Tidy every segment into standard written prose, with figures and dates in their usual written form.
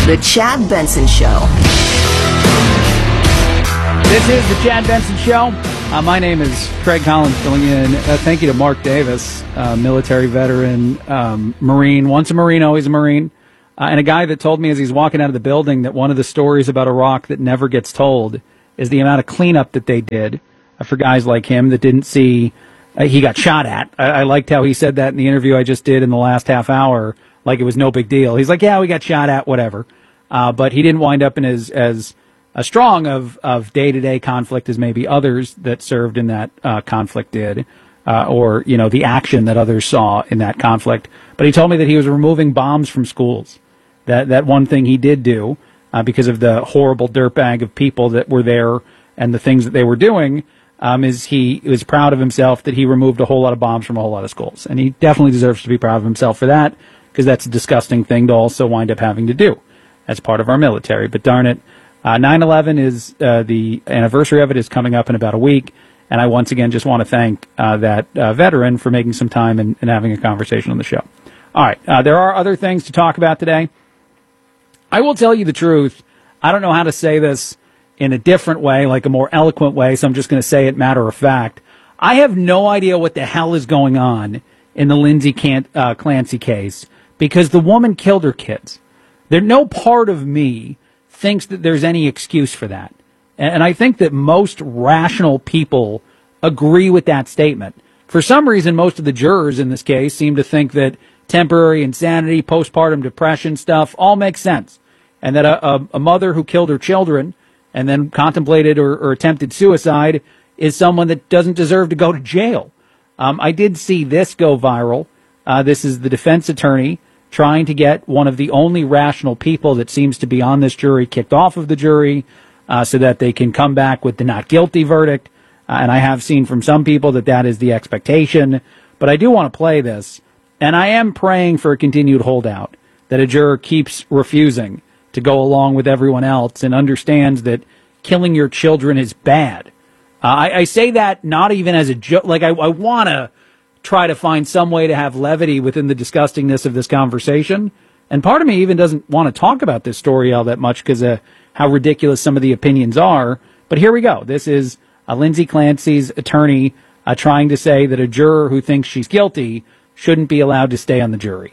The Chad Benson Show. This is the Chad Benson Show. My name is Craig Collins, filling in. Thank you to Mark Davis, military veteran, Marine. Once a Marine, always a Marine. And a guy that told me as he's walking out of the building that one of the stories about Iraq that never gets told is the amount of cleanup that they did for guys like him that didn't see he got shot at. I liked how he said that in the interview I just did in the last half hour, like it was no big deal. He's like, yeah, we got shot at, whatever. But he didn't wind up in as strong of day-to-day conflict as maybe others that served in that conflict did, or, you know, the action that others saw in that conflict. But he told me that he was removing bombs from schools. That one thing he did do, because of the horrible dirtbag of people that were there and the things that they were doing, is he was proud of himself that he removed a whole lot of bombs from a whole lot of schools. And he definitely deserves to be proud of himself for that, because that's a disgusting thing to also wind up having to do as part of our military. But darn it, 9/11 is the anniversary of it is coming up in about a week. And I once again just want to thank that veteran for making some time and having a conversation on the show. All right, there are other things to talk about today. I will tell you the truth. I don't know how to say this in a different way, like a more eloquent way, so I'm just going to say it matter of fact. I have no idea what the hell is going on in the Lindsay Clancy case, because the woman killed her kids. No part of me thinks that there's any excuse for that. And I think that most rational people agree with that statement. For some reason, most of the jurors in this case seem to think that temporary insanity, postpartum depression stuff all makes sense. And that a mother who killed her children and then contemplated or attempted suicide is someone that doesn't deserve to go to jail. I did see this go viral. This is the defense attorney trying to get one of the only rational people that seems to be on this jury kicked off of the jury so that they can come back with the not guilty verdict. And I have seen from some people that is the expectation. But I do want to play this. And I am praying for a continued holdout, that a juror keeps refusing to go along with everyone else and understands that killing your children is bad. I say that not even as a joke. Like, I want to try to find some way to have levity within the disgustingness of this conversation. And part of me even doesn't want to talk about this story all that much because of how ridiculous some of the opinions are. But here we go. This is Lindsay Clancy's attorney trying to say that a juror who thinks she's guilty shouldn't be allowed to stay on the jury.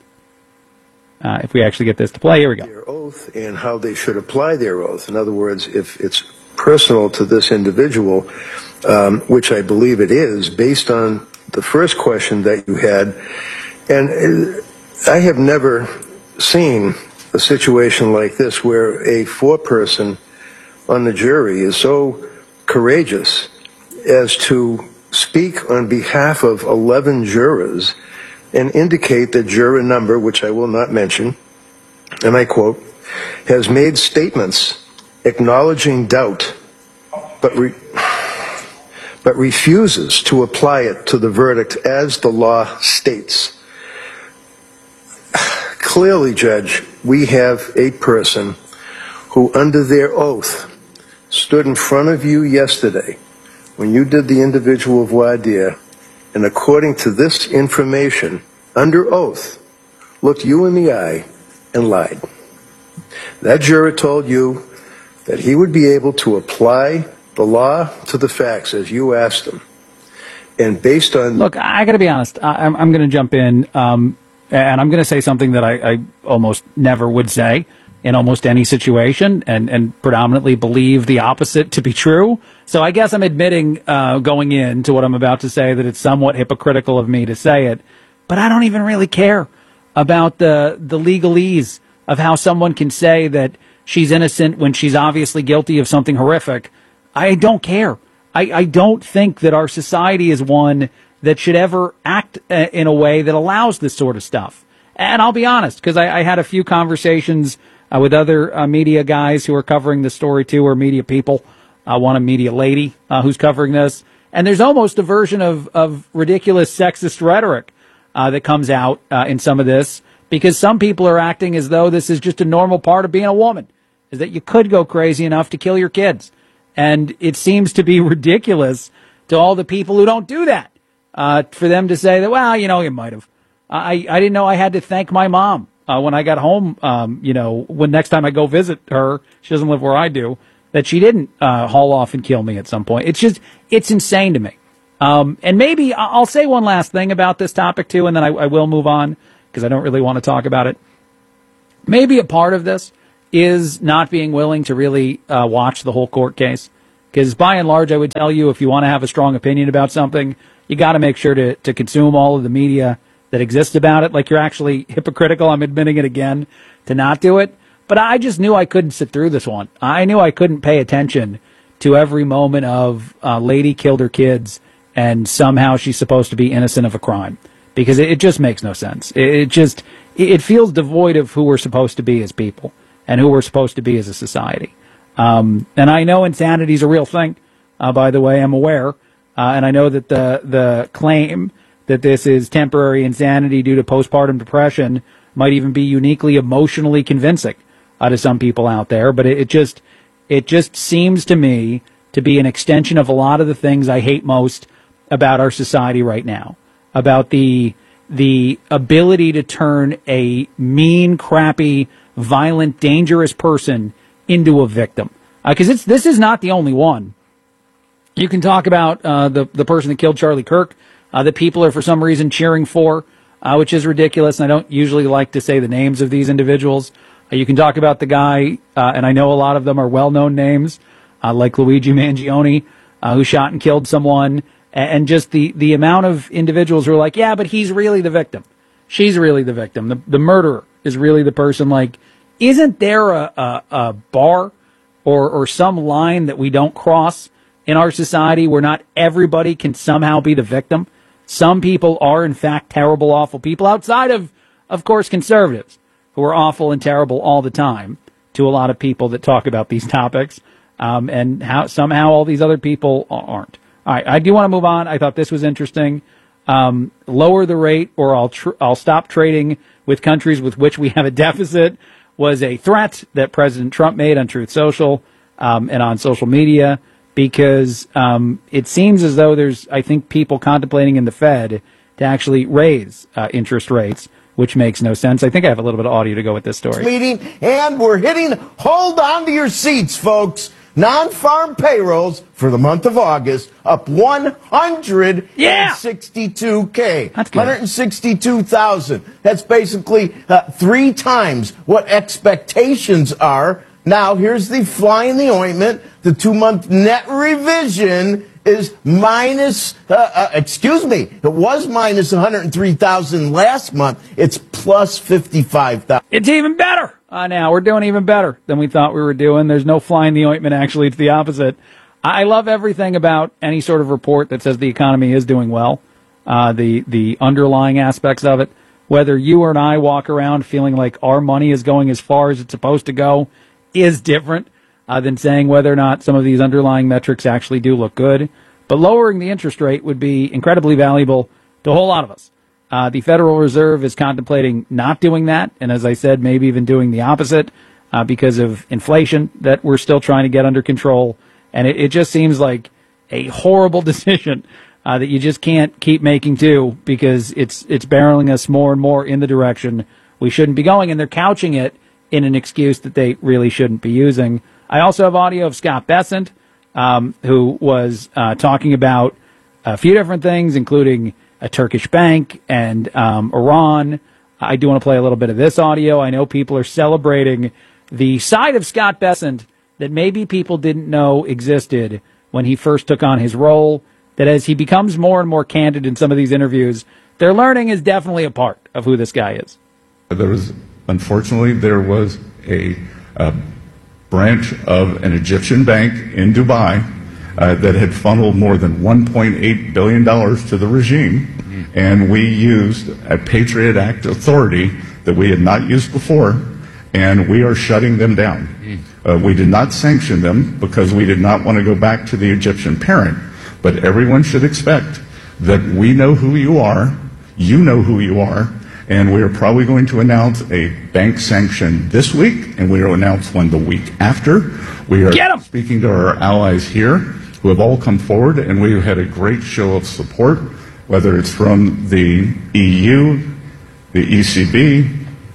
If we actually get this to play, here we go. Their oath and how they should apply their oath. In other words, if it's personal to this individual, which I believe it is, based on the first question that you had, and I have never seen a situation like this where a foreperson on the jury is so courageous as to speak on behalf of 11 jurors and indicate that juror number, which I will not mention, and I quote, has made statements acknowledging doubt, but refuses to apply it to the verdict as the law states. Clearly, Judge, we have a person who, under their oath, stood in front of you yesterday when you did the individual voir dire, and according to this information, under oath, looked you in the eye and lied. That juror told you that he would be able to apply the law to the facts as you asked him. And based on... Look, I got to be honest. I'm going to jump in, and I'm going to say something that I almost never would say in almost any situation, and predominantly believe the opposite to be true. So I guess I'm admitting going into what I'm about to say that it's somewhat hypocritical of me to say it, but I don't even really care about the legalese of how someone can say that she's innocent when she's obviously guilty of something horrific. I don't care. I don't think that our society is one that should ever act in a way that allows this sort of stuff. And I'll be honest, because I had a few conversations with other media guys who are covering the story too, or media people. One a media lady who's covering this. And there's almost a version of ridiculous sexist rhetoric that comes out in some of this, because some people are acting as though this is just a normal part of being a woman, is that you could go crazy enough to kill your kids. And it seems to be ridiculous to all the people who don't do that, for them to say that, well, you know, you might have. I didn't know I had to thank my mom when I got home, when next time I go visit her, she doesn't live where I do, that she didn't haul off and kill me at some point. It's insane to me. And maybe I'll say one last thing about this topic, too, and then I will move on because I don't really want to talk about it. Maybe a part of this is not being willing to really watch the whole court case. Because by and large, I would tell you, if you want to have a strong opinion about something, you got to make sure to consume all of the media that exists about it. Like, you're actually hypocritical, I'm admitting it again, to not do it. But I just knew I couldn't sit through this one. I knew I couldn't pay attention to every moment of lady killed her kids and somehow she's supposed to be innocent of a crime. Because it just makes no sense. It feels devoid of who we're supposed to be as people and who we're supposed to be as a society. And I know insanity is a real thing, by the way, I'm aware. And I know that the claim that this is temporary insanity due to postpartum depression might even be uniquely emotionally convincing to some people out there. But it just seems to me to be an extension of a lot of the things I hate most about our society right now, about the ability to turn a mean, crappy, violent, dangerous person into a victim. Because this is not the only one. You can talk about the person that killed Charlie Kirk, that people are for some reason cheering for, which is ridiculous. And I don't usually like to say the names of these individuals. You can talk about the guy, and I know a lot of them are well-known names, like Luigi Mangione, who shot and killed someone, and just the amount of individuals who are like, yeah, but he's really the victim. She's really the victim. The murderer is really the person. Like, isn't there a bar or some line that we don't cross in our society where not everybody can somehow be the victim? Some people are, in fact, terrible, awful people outside of course, conservatives who are awful and terrible all the time to a lot of people that talk about these topics, and how somehow all these other people aren't. All right, I do want to move on. I thought this was interesting. Lower the rate or I'll stop trading with countries with which we have a deficit was a threat that President Trump made on Truth Social and on social media, because it seems as though there's, I think, people contemplating in the Fed to actually raise interest rates, which makes no sense. I think I have a little bit of audio to go with this story. Meeting, and we're hitting, hold on to your seats, folks. Non-farm payrolls for the month of August up 162K. That's good. 162,000. That's basically 3 times what expectations are. Now, here's the fly in the ointment. The 2-month net revision is minus, it was minus 103,000 last month. It's plus 55,000. It's even better. Now we're doing even better than we thought we were doing. There's no fly in the ointment. Actually, it's the opposite. I love everything about any sort of report that says the economy is doing well. The underlying aspects of it, whether you or I walk around feeling like our money is going as far as it's supposed to go, is different than saying whether or not some of these underlying metrics actually do look good. But lowering the interest rate would be incredibly valuable to a whole lot of us. The Federal Reserve is contemplating not doing that, and as I said, maybe even doing the opposite because of inflation that we're still trying to get under control. And it just seems like a horrible decision that you just can't keep making too, because it's barreling us more and more in the direction we shouldn't be going, and they're couching it in an excuse that they really shouldn't be using. I also have audio of Scott Bessent, who was talking about a few different things, including a Turkish bank and Iran. I do want to play a little bit of this audio. I know people are celebrating the side of Scott Bessent that maybe people didn't know existed when he first took on his role, that as he becomes more and more candid in some of these interviews, they're learning is definitely a part of who this guy is. Unfortunately, there was a branch of an Egyptian bank in Dubai that had funneled more than $1.8 billion to the regime, and we used a Patriot Act authority that we had not used before, and we are shutting them down. We did not sanction them because we did not want to go back to the Egyptian parent, but everyone should expect that we know who you are, you know who you are, and we are probably going to announce a bank sanction this week, and we will announce one the week after. We are speaking to our allies here who have all come forward, and we've had a great show of support, whether it's from the EU, the ECB,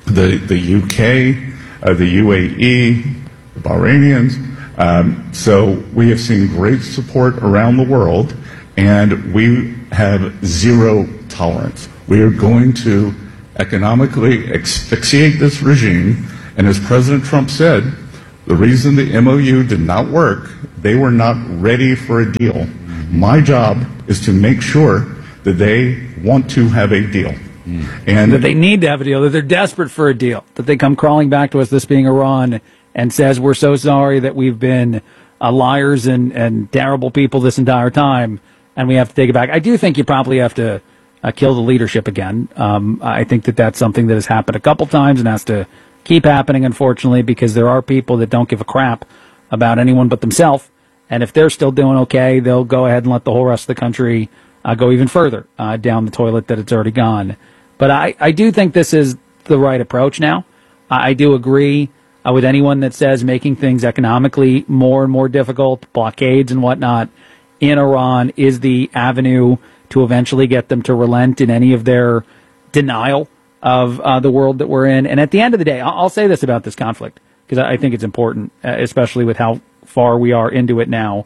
the UK, the UAE, the Bahrainians. So we have seen great support around the world, and we have zero tolerance. We are going to economically asphyxiate this regime, and as President Trump said, the reason the MOU did not work, they were not ready for a deal. My job is to make sure that they want to have a deal. And that they need to have a deal, that they're desperate for a deal, that they come crawling back to us, this being Iran, and says, we're so sorry that we've been liars and terrible people this entire time, and we have to take it back. I do think you probably have to kill the leadership again. I think that that's something that has happened a couple times and has to keep happening, unfortunately, because there are people that don't give a crap about anyone but themselves. And if they're still doing okay, they'll go ahead and let the whole rest of the country go even further down the toilet that it's already gone. But I do think this is the right approach now. I do agree with anyone that says making things economically more and more difficult, blockades and whatnot in Iran is the avenue to eventually get them to relent in any of their denial of the world that we're in. And at the end of the day, I'll say this about this conflict, because I think it's important, especially with how far we are into it now.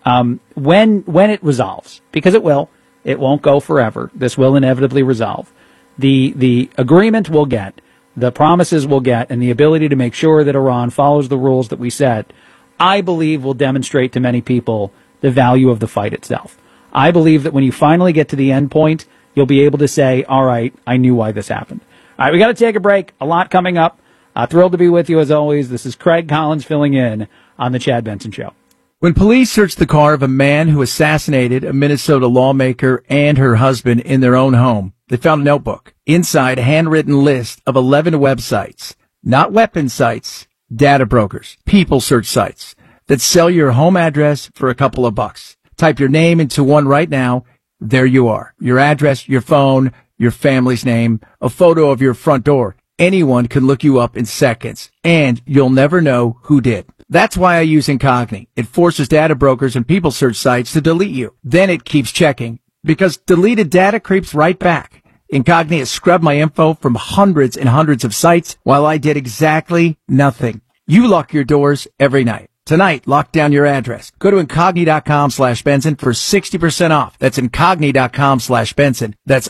When it resolves, because it won't go forever. This will inevitably resolve. The agreement we'll get, the promises we'll get, and the ability to make sure that Iran follows the rules that we set, I believe will demonstrate to many people the value of the fight itself. I believe that when you finally get to the end point, you'll be able to say, all right, I knew why this happened. All right, we got to take a break. A lot coming up. Thrilled to be with you as always. This is Craig Collins filling in on The Chad Benson Show. When police searched the car of a man who assassinated a Minnesota lawmaker and her husband in their own home, they found a notebook. Inside, a handwritten list of 11 websites, not weapon sites, data brokers, people search sites that sell your home address for a couple of bucks. Type your name into one right now. There you are. Your address, your phone, your family's name, a photo of your front door. Anyone can look you up in seconds, and you'll never know who did. That's why I use Incogni. It forces data brokers and people search sites to delete you. Then it keeps checking, because deleted data creeps right back. Incogni has scrubbed my info from hundreds and hundreds of sites while I did exactly nothing. You lock your doors every night. Tonight, lock down your address. Go to Incogni.com/Benson for 60% off. That's Incogni.com/Benson. That's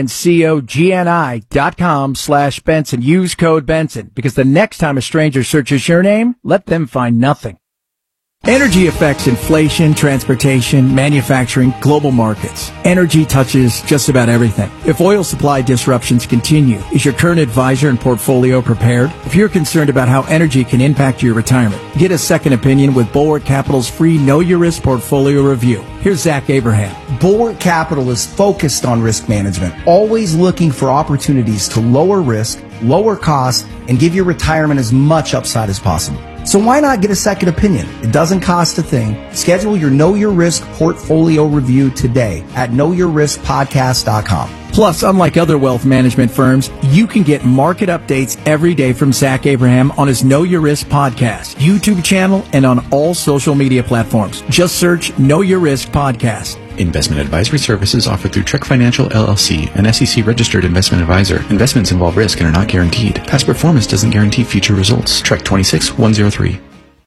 INCOGNI.com/Benson. Use code Benson, because the next time a stranger searches your name, let them find nothing. Energy affects inflation, transportation, manufacturing, global markets. Energy touches just about everything. If oil supply disruptions continue, is your current advisor and portfolio prepared? If you're concerned about how energy can impact your retirement, get a second opinion with Bulwark Capital's free Know Your Risk portfolio review. Here's Zach Abraham. Bulwark Capital is focused on risk management, always looking for opportunities to lower risk, lower costs, and give your retirement as much upside as possible. So why not get a second opinion? It doesn't cost a thing. Schedule your Know Your Risk portfolio review today at knowyourriskpodcast.com. Plus, unlike other wealth management firms, you can get market updates every day from Zach Abraham on his Know Your Risk podcast, YouTube channel, and on all social media platforms. Just search Know Your Risk Podcast. Investment advisory services offered through Trek Financial LLC, an SEC-registered investment advisor. Investments involve risk and are not guaranteed. Past performance doesn't guarantee future results. Trek 26103.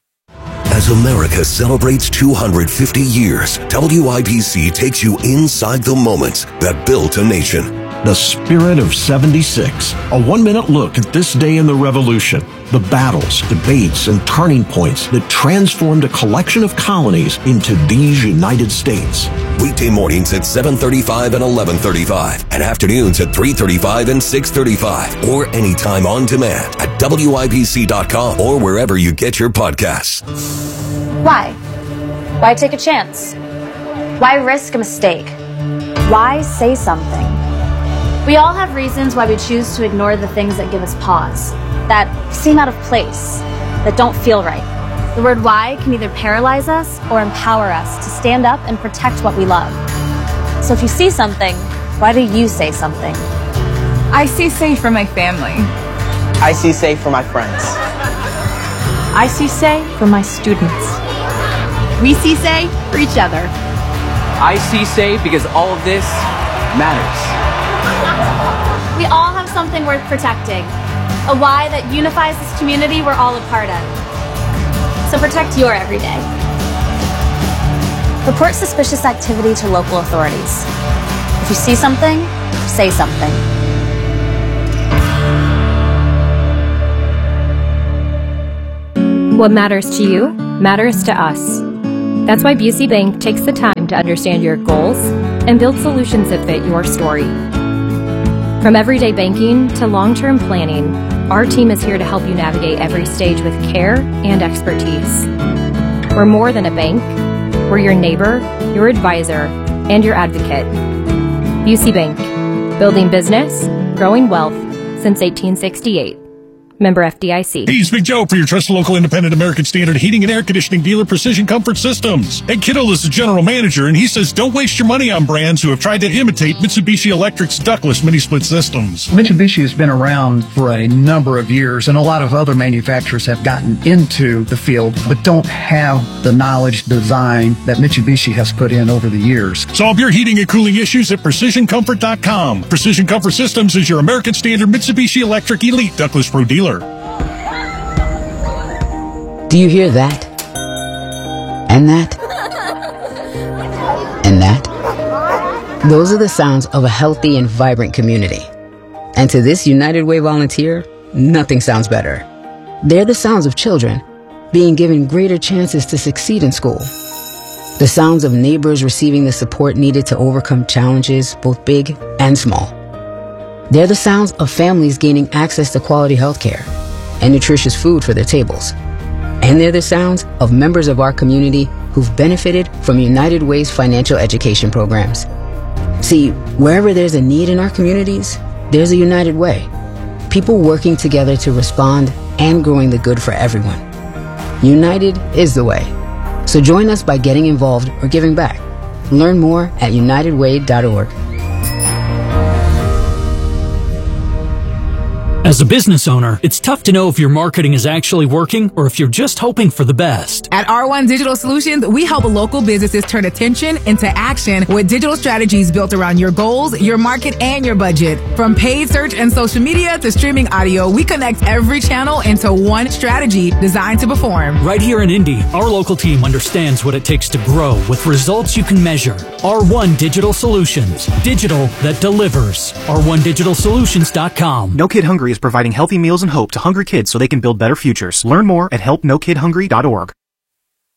As America celebrates 250 years, WIBC takes you inside the moments that built a nation. The Spirit of 76, a one-minute look at this day in the Revolution, the battles, debates, and turning points that transformed a collection of colonies into these United States. Weekday mornings at 7:35 and 11:35, and afternoons at 3:35 and 6:35, or anytime on demand at WIBC.com or wherever you get your podcasts. Why? Why take a chance? Why risk a mistake? Why say something? We all have reasons why we choose to ignore the things that give us pause, that seem out of place, that don't feel right. The word why can either paralyze us or empower us to stand up and protect what we love. So if you see something, why do you say something? I see safe for my family. I see safe for my friends. I see safe for my students. We see safe for each other. I see safe because all of this matters. We all have something worth protecting. A why that unifies this community we're all a part of. So protect your everyday. Report suspicious activity to local authorities. If you see something, say something. What matters to you matters to us. That's why Busey Bank takes the time to understand your goals and build solutions that fit your story. From everyday banking to long-term planning, our team is here to help you navigate every stage with care and expertise. We're more than a bank. We're your neighbor, your advisor, and your advocate. Busey Bank, building business, growing wealth since 1868. Member FDIC. Hey, it's Big Joe for your trusted local independent American Standard heating and air conditioning dealer, Precision Comfort Systems. Ed Kittle is the general manager, and he says don't waste your money on brands who have tried to imitate Mitsubishi Electric's ductless mini-split systems. Mitsubishi has been around for a number of years, and a lot of other manufacturers have gotten into the field, but don't have the knowledge, design that Mitsubishi has put in over the years. Solve your heating and cooling issues at PrecisionComfort.com. Precision Comfort Systems is your American Standard Mitsubishi Electric Elite Ductless Pro dealer. Do you hear that? And that? And that? Those are the sounds of a healthy and vibrant community. And to this United Way volunteer, nothing sounds better. They're the sounds of children being given greater chances to succeed in school. The sounds of neighbors receiving the support needed to overcome challenges, both big and small. They're the sounds of families gaining access to quality health care and nutritious food for their tables. And they're the sounds of members of our community who've benefited from United Way's financial education programs. See, wherever there's a need in our communities, there's a United Way. People working together to respond and growing the good for everyone. United is the way. So join us by getting involved or giving back. Learn more at unitedway.org. As a business owner, it's tough to know if your marketing is actually working or if you're just hoping for the best. At R1 Digital Solutions, we help local businesses turn attention into action with digital strategies built around your goals, your market, and your budget. From paid search and social media to streaming audio, we connect every channel into one strategy designed to perform. Right here in Indy, our local team understands what it takes to grow with results you can measure. R1 Digital Solutions. Digital that delivers. R1DigitalSolutions.com. No Kid Hungry is providing healthy meals and hope to hungry kids so they can build better futures. Learn more at helpnokidhungry.org.